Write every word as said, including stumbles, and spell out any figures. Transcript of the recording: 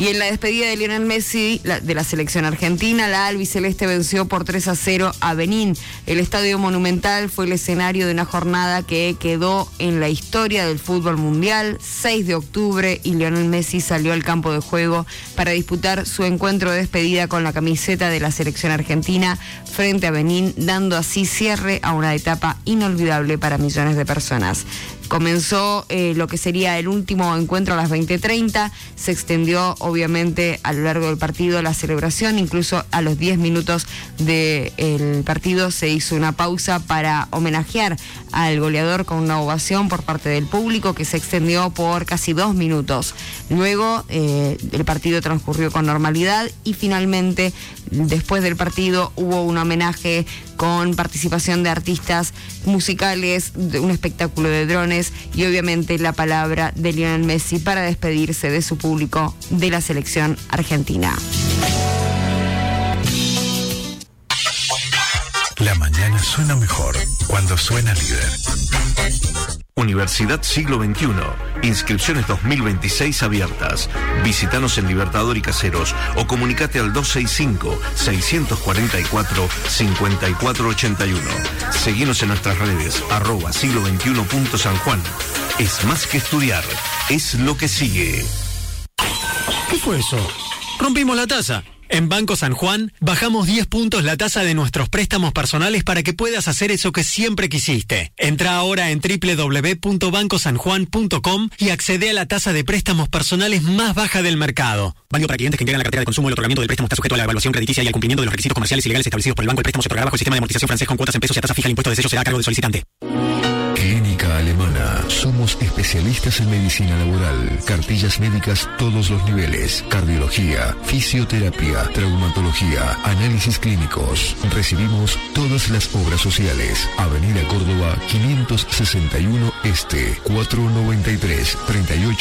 Y en la despedida de Lionel Messi la, de la selección argentina, la albiceleste venció por tres a cero a Benín. El Estadio Monumental fue el escenario de una jornada que quedó en la historia del fútbol mundial. seis de octubre y Lionel Messi salió al campo de juego para disputar su encuentro de despedida con la camiseta de la selección argentina frente a Benín, dando así cierre a una etapa inolvidable para millones de personas. Comenzó eh, lo que sería el último encuentro a las veinte treinta, se extendió obviamente a lo largo del partido la celebración, incluso a los diez minutos del partido se hizo una pausa para homenajear al goleador con una ovación por parte del público que se extendió por casi dos minutos. Luego eh, el partido transcurrió con normalidad y finalmente después del partido hubo un homenaje con participación de artistas musicales, de un espectáculo de drones y obviamente la palabra de Lionel Messi para despedirse de su público de la selección argentina. La mañana suena mejor cuando suena Líder. Universidad Siglo veintiuno. Inscripciones dos mil veintiséis abiertas. Visítanos en Libertador y Caseros o comunicate al dos seis cinco, seis cuatro cuatro, cinco cuatro ocho uno. Seguinos en nuestras redes, arroba siglo veintiuno punto San Juan. Es más que estudiar, es lo que sigue. ¿Qué fue eso? Rompimos la taza. En Banco San Juan, bajamos diez puntos la tasa de nuestros préstamos personales para que puedas hacer eso que siempre quisiste. Entra ahora en doble u doble u doble u punto banco san juan punto com y accede a la tasa de préstamos personales más baja del mercado. Válido para clientes que integran la cartera de consumo. El otorgamiento del préstamo está sujeto a la evaluación crediticia y al cumplimiento de los requisitos comerciales y legales establecidos por el banco. El préstamo se otorgará bajo el sistema de amortización francés con cuotas en pesos y a tasa fija. El impuesto de sello será a cargo del solicitante. Clínica Alemana. Somos especialistas en medicina laboral, cartillas médicas todos los niveles, cardiología, fisioterapia, traumatología, análisis clínicos. Recibimos todas las obras sociales. Avenida Córdoba quinientos sesenta y uno Este, cuatrocientos noventa y tres, treinta y ocho